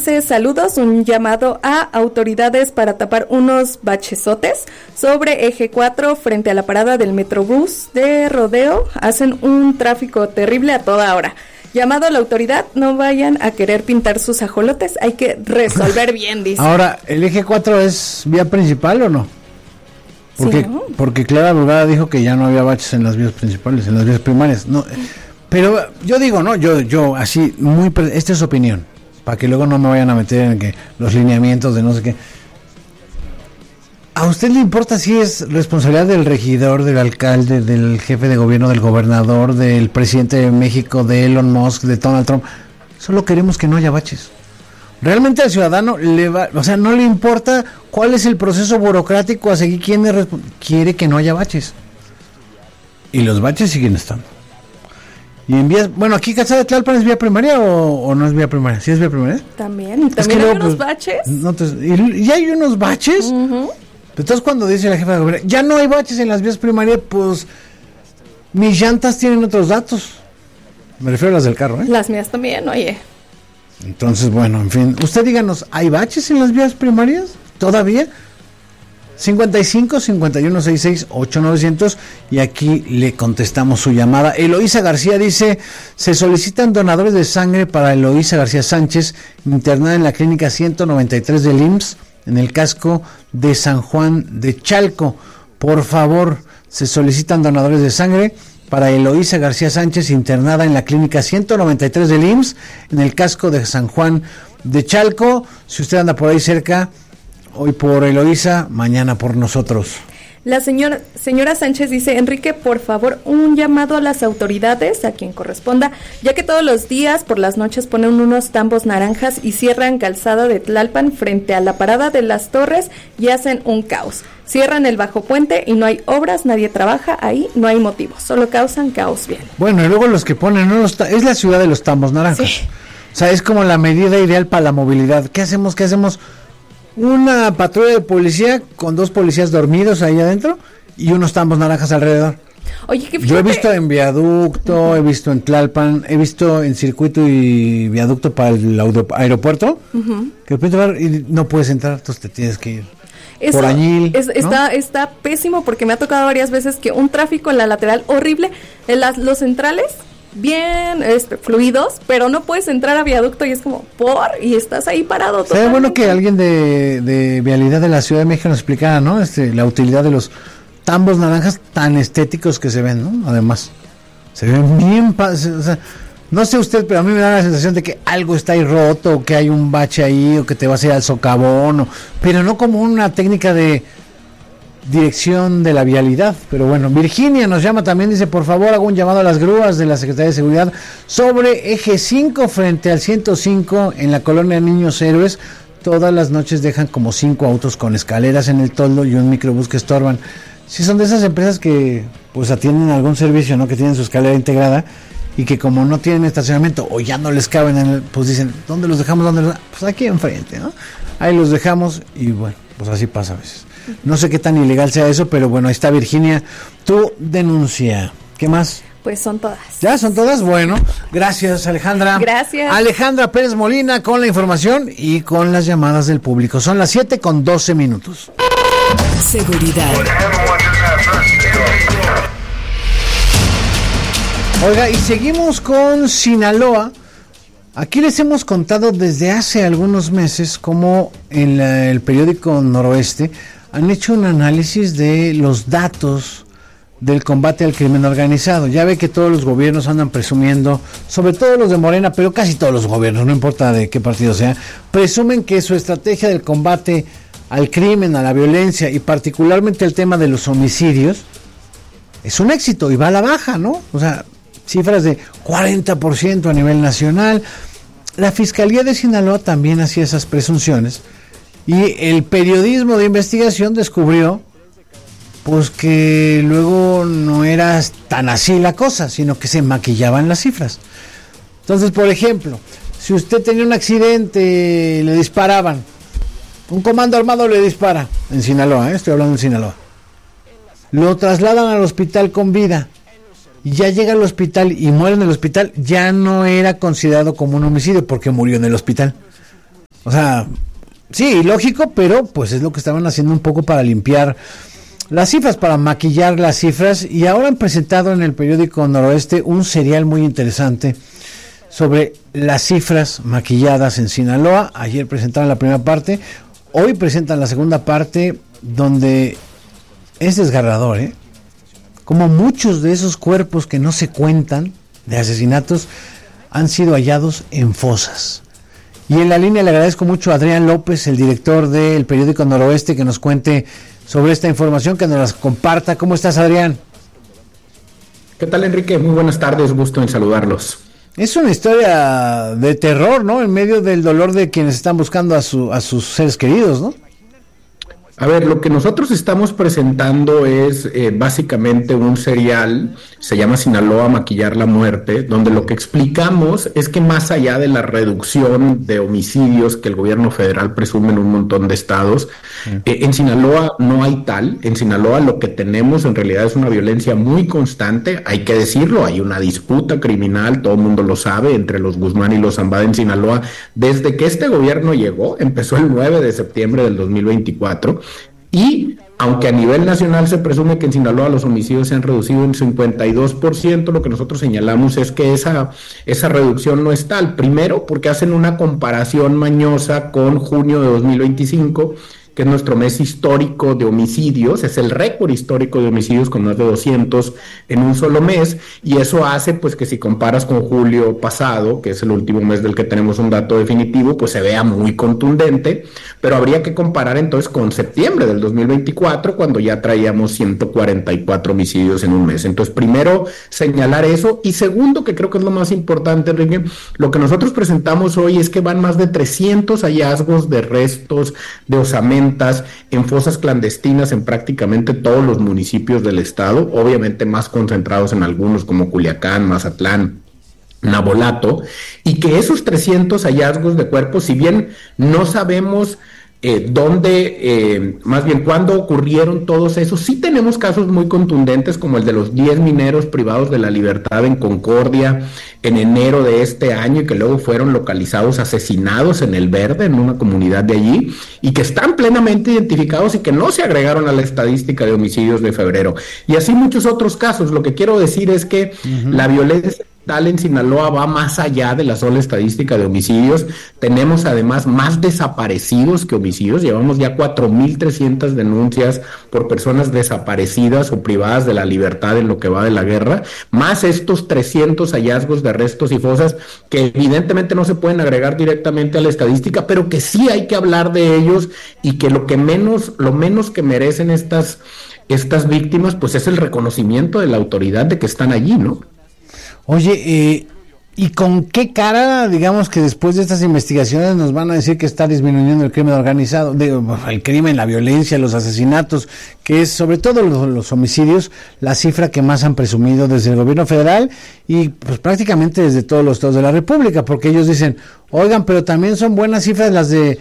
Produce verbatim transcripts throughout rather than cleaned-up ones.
dice, saludos, un llamado a autoridades para tapar unos bachesotes sobre eje cuatro frente a la parada del Metrobús de Rodeo. Hacen un tráfico terrible a toda hora. Llamado a la autoridad, no vayan a querer pintar sus ajolotes, hay que resolver bien, dice. Ahora, ¿el eje cuatro es vía principal o no? Porque, sí, ¿no? Porque Clara Brugada dijo que ya no había baches en las vías principales, en las vías primarias. No, pero yo digo, no, yo, yo así, muy, esta es opinión, para que luego no me vayan a meter en que los lineamientos de no sé qué. ¿A usted le importa si es responsabilidad del regidor, del alcalde, del jefe de gobierno, del gobernador, del presidente de México, de Elon Musk, de Donald Trump? Solo queremos que no haya baches. Realmente al ciudadano le va, o sea, no le importa cuál es el proceso burocrático a seguir, quién es resp- quiere que no haya baches. Y los baches siguen estando. Y en vías, bueno, aquí Calzada de Tlalpan es vía primaria o, o no es vía primaria. ¿Sí es vía primaria? También, también hay luego, unos pues, baches. No te, y, y hay unos baches. Uh-huh. Entonces cuando dice la jefa de gobierno, ya no hay baches en las vías primarias, pues mis llantas tienen otros datos. Me refiero a las del carro, ¿eh? Las mías también, oye. Entonces, bueno, en fin, usted díganos, ¿hay baches en las vías primarias? ¿Todavía? cincuenta y cinco, cincuenta y uno, sesenta y seis, ocho mil novecientos y aquí le contestamos su llamada. Eloísa García dice, se solicitan donadores de sangre para Eloísa García Sánchez, internada en la clínica ciento noventa y tres del I M S S, en el casco de San Juan de Chalco. Por favor, se solicitan donadores de sangre para Eloísa García Sánchez, internada en la clínica ciento noventa y tres del I M S S, en el casco de San Juan de Chalco. Si usted anda por ahí cerca, hoy por Eloísa, mañana por nosotros. La señora, señora Sánchez dice, Enrique, por favor, un llamado a las autoridades, a quien corresponda, ya que todos los días por las noches ponen unos tambos naranjas y cierran Calzada de Tlalpan frente a la parada de las Torres y hacen un caos. Cierran el bajo puente y no hay obras, nadie trabaja ahí, no hay motivos, solo causan caos bien. Bueno, y luego los que ponen, ¿no? Los ta- es la ciudad de los tambos naranjas. Sí. O sea, es como la medida ideal para la movilidad. ¿Qué hacemos? ¿Qué hacemos? Una patrulla de policía con dos policías dormidos ahí adentro y unos tambos naranjas alrededor. Oye, ¿qué Yo he visto en viaducto, uh-huh. he visto en Tlalpan, he visto en circuito y viaducto para el aeropuerto, uh-huh. que de repente y no puedes entrar, entonces te tienes que ir. Eso por Añil, es, ¿no? está, está pésimo porque me ha tocado varias veces que un tráfico en la lateral horrible, en las, los centrales bien este, fluidos, pero no puedes entrar a viaducto y es como, por, y estás ahí parado. Sería bueno que alguien de, de vialidad de la Ciudad de México nos explicara, ¿no? Este, la utilidad de los tambos naranjas tan estéticos que se ven, ¿no? Además, se ven bien, o sea, no sé usted, pero a mí me da la sensación de que algo está ahí roto, o que hay un bache ahí, o que te vas a ir al socavón, o, pero no como una técnica de dirección de la vialidad. Pero bueno, Virginia nos llama también, dice, por favor hago un llamado a las grúas de la Secretaría de Seguridad sobre eje cinco frente al ciento cinco en la colonia Niños Héroes. Todas las noches dejan como cinco autos con escaleras en el toldo y un microbús que estorban. Si son de esas empresas que pues atienden algún servicio, ¿no? Que tienen su escalera integrada y que como no tienen estacionamiento o ya no les caben en el, pues dicen, ¿dónde los dejamos? ¿Dónde los? Pues aquí enfrente, ¿no? Ahí los dejamos y bueno, pues así pasa a veces. No sé qué tan ilegal sea eso, pero bueno, ahí está Virginia, tu denuncia. ¿Qué más? Pues son todas. ¿Ya son todas? Bueno, gracias Alejandra. Gracias. Alejandra Pérez Molina con la información y con las llamadas del público. Son las siete con doce minutos. Seguridad. Oiga, y seguimos con Sinaloa. Aquí les hemos contado desde hace algunos meses cómo en la, el periódico Noroeste han hecho un análisis de los datos del combate al crimen organizado. Ya ve que todos los gobiernos andan presumiendo, sobre todo los de Morena, pero casi todos los gobiernos, no importa de qué partido sea, presumen que su estrategia del combate al crimen, a la violencia y particularmente el tema de los homicidios es un éxito y va a la baja, ¿no? O sea, cifras de cuarenta por ciento a nivel nacional. La Fiscalía de Sinaloa también hacía esas presunciones y el periodismo de investigación descubrió pues que luego no era tan así la cosa, sino que se maquillaban las cifras. Entonces, por ejemplo, si usted tenía un accidente, le disparaban, un comando armado le dispara, en Sinaloa, ¿eh? Estoy hablando en Sinaloa, lo trasladan al hospital con vida, y ya llega al hospital y muere en el hospital, ya no era considerado como un homicidio porque murió en el hospital. O sea, sí, lógico, pero pues es lo que estaban haciendo un poco para limpiar las cifras, para maquillar las cifras, y ahora han presentado en el periódico Noroeste un serial muy interesante sobre las cifras maquilladas en Sinaloa. Ayer presentaron la primera parte, hoy presentan la segunda parte, donde es desgarrador, ¿eh? Como muchos de esos cuerpos que no se cuentan de asesinatos han sido hallados en fosas. Y en la línea le agradezco mucho a Adrián López, el director del periódico Noroeste, que nos cuente sobre esta información, que nos las comparta. ¿Cómo estás, Adrián? ¿Qué tal, Enrique? Muy buenas tardes, gusto en saludarlos. Es una historia de terror, ¿no? En medio del dolor de quienes están buscando a, su, a sus seres queridos, ¿no? A ver, lo que nosotros estamos presentando es eh, básicamente un serial, se llama Sinaloa Maquillar la Muerte, donde lo que explicamos es que más allá de la reducción de homicidios que el gobierno federal presume en un montón de estados, eh, en Sinaloa no hay tal. En Sinaloa lo que tenemos en realidad es una violencia muy constante, hay que decirlo, hay una disputa criminal, todo el mundo lo sabe, entre los Guzmán y los Zambada en Sinaloa, desde que este gobierno llegó, empezó el nueve de septiembre del dos mil veinticuatro, y aunque a nivel nacional se presume que en Sinaloa los homicidios se han reducido en cincuenta y dos por ciento, lo que nosotros señalamos es que esa, esa reducción no es tal. Primero, porque hacen una comparación mañosa con junio de dos mil veinticinco, que es nuestro mes histórico de homicidios, es el récord histórico de homicidios con más de doscientos en un solo mes, y eso hace pues que si comparas con julio pasado, que es el último mes del que tenemos un dato definitivo, pues se vea muy contundente, pero habría que comparar entonces con septiembre del dos mil veinticuatro, cuando ya traíamos ciento cuarenta y cuatro homicidios en un mes. Entonces, primero, señalar eso, y segundo, que creo que es lo más importante, Enrique, lo que nosotros presentamos hoy es que van más de trescientos hallazgos de restos de osamentas en fosas clandestinas en prácticamente todos los municipios del estado, obviamente más concentrados en algunos como Culiacán, Mazatlán, Nabolato, y que esos trescientos hallazgos de cuerpos, si bien no sabemos Eh, dónde, eh, más bien cuándo ocurrieron todos esos, sí tenemos casos muy contundentes como el de los diez mineros privados de la libertad en Concordia en enero de este año, y que luego fueron localizados asesinados en El Verde, en una comunidad de allí, y que están plenamente identificados y que no se agregaron a la estadística de homicidios de febrero, y así muchos otros casos. Lo que quiero decir es que uh-huh. la violencia en Sinaloa va más allá de la sola estadística de homicidios. Tenemos además más desaparecidos que homicidios, llevamos ya cuatro mil trescientas denuncias por personas desaparecidas o privadas de la libertad en lo que va de la guerra, más estos trescientos hallazgos de restos y fosas que evidentemente no se pueden agregar directamente a la estadística, pero que sí hay que hablar de ellos, y que lo que menos, lo menos que merecen estas, estas víctimas, pues es el reconocimiento de la autoridad de que están allí, ¿no? Oye, eh, ¿y con qué cara, digamos, que después de estas investigaciones nos van a decir que está disminuyendo el crimen organizado, de, el crimen, la violencia, los asesinatos, que es sobre todo los, los homicidios, la cifra que más han presumido desde el gobierno federal y pues prácticamente desde todos los estados de la República? Porque ellos dicen, oigan, pero también son buenas cifras las de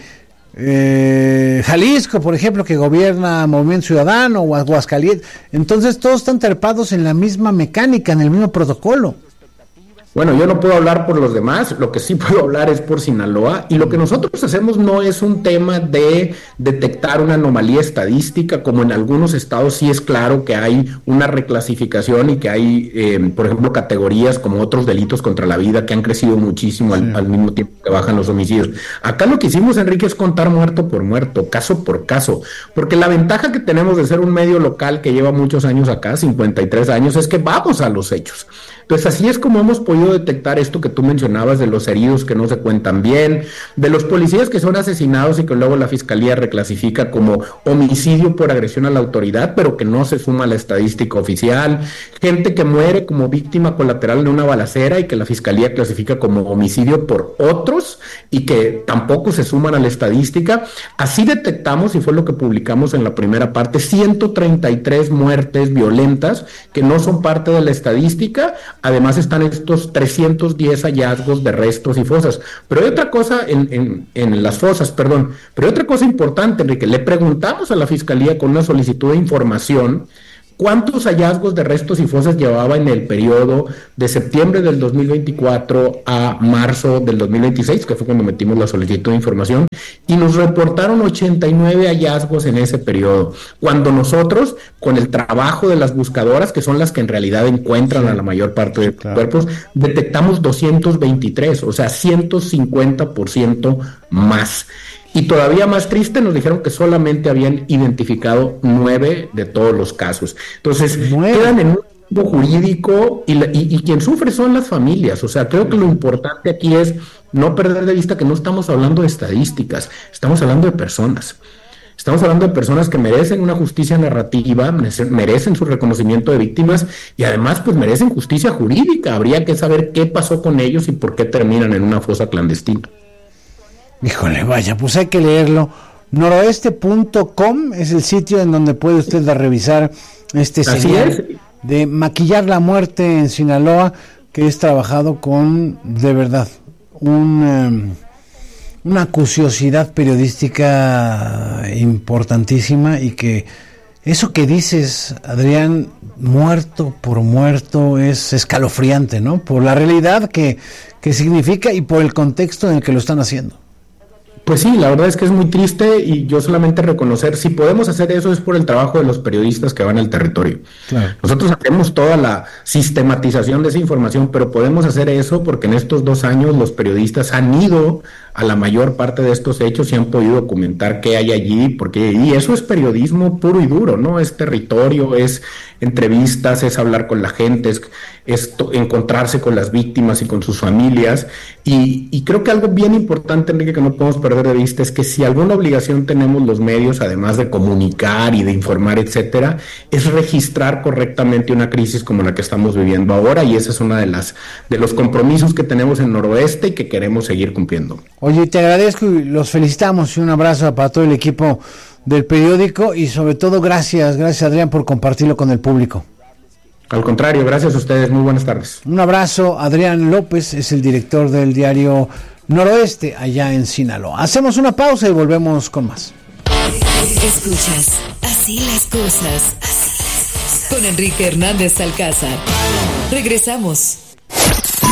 eh, Jalisco, por ejemplo, que gobierna Movimiento Ciudadano, o Aguascalientes. Entonces todos están trepados en la misma mecánica, en el mismo protocolo. Bueno, yo no puedo hablar por los demás, lo que sí puedo hablar es por Sinaloa, y lo que nosotros hacemos no es un tema de detectar una anomalía estadística, como en algunos estados sí es claro que hay una reclasificación y que hay, eh, por ejemplo, categorías como otros delitos contra la vida que han crecido muchísimo al, sí. al mismo tiempo que bajan los homicidios. Acá lo que hicimos, Enrique, es contar muerto por muerto, caso por caso, porque la ventaja que tenemos de ser un medio local que lleva muchos años acá, cincuenta y tres años, es que vamos a los hechos. Entonces así es como hemos podido detectar esto que tú mencionabas de los heridos que no se cuentan bien, de los policías que son asesinados y que luego la fiscalía reclasifica como homicidio por agresión a la autoridad, pero que no se suma a la estadística oficial, gente que muere como víctima colateral de una balacera y que la fiscalía clasifica como homicidio por otros y que tampoco se suman a la estadística. Así detectamos, y fue lo que publicamos en la primera parte, ciento treinta y tres muertes violentas que no son parte de la estadística. Además están estos trescientos diez hallazgos de restos y fosas. Pero hay otra cosa en, en, en las fosas, perdón, pero hay otra cosa importante, Enrique. Le preguntamos a la Fiscalía con una solicitud de información ¿cuántos hallazgos de restos y fosas llevaba en el periodo de septiembre del dos mil veinticuatro a marzo del dos mil veintiséis, que fue cuando metimos la solicitud de información? Y nos reportaron ochenta y nueve hallazgos en ese periodo, cuando nosotros, con el trabajo de las buscadoras, que son las que en realidad encuentran sí. a la mayor parte de los claro. cuerpos, detectamos doscientos veintitrés, o sea, ciento cincuenta por ciento más. Y todavía más triste, nos dijeron que solamente habían identificado nueve de todos los casos. Entonces, nueve. Quedan en un limbo jurídico y, la, y, y quien sufre son las familias. O sea, creo que lo importante aquí es no perder de vista que no estamos hablando de estadísticas, estamos hablando de personas. Estamos hablando de personas que merecen una justicia narrativa, merecen su reconocimiento de víctimas y además pues merecen justicia jurídica. Habría que saber qué pasó con ellos y por qué terminan en una fosa clandestina. Híjole, vaya, pues hay que leerlo. noroeste punto com es el sitio en donde puede usted revisar este serial de Maquillar la Muerte en Sinaloa, que es trabajado con, de verdad, un, um, una acuciosidad periodística importantísima, y que eso que dices, Adrián, muerto por muerto, es escalofriante, ¿no? Por la realidad que, que significa y por el contexto en el que lo están haciendo. Pues sí, la verdad es que es muy triste, y yo solamente reconocer, si podemos hacer eso es por el trabajo de los periodistas que van al territorio. Claro. Nosotros hacemos toda la sistematización de esa información, pero podemos hacer eso porque en estos dos años los periodistas han ido a la mayor parte de estos hechos y han podido documentar qué hay allí, porque y eso es periodismo puro y duro, ¿no? Es territorio, es entrevistas, es hablar con la gente, es, es to- encontrarse con las víctimas y con sus familias, y, y creo que algo bien importante, Enrique, que no podemos perder de vista, es que si alguna obligación tenemos los medios, además de comunicar y de informar, etcétera, es registrar correctamente una crisis como la que estamos viviendo ahora, y esa es una de las de los compromisos que tenemos en Noroeste y que queremos seguir cumpliendo. Oye, te agradezco y los felicitamos, y un abrazo para todo el equipo del periódico, y sobre todo gracias, gracias Adrián por compartirlo con el público. Al contrario, gracias a ustedes, muy buenas tardes. Un abrazo. Adrián López es el director del diario Noroeste allá en Sinaloa. Hacemos una pausa y volvemos con más. Escuchas Así las cosas, así las cosas, con Enrique Hernández Alcázar. Regresamos.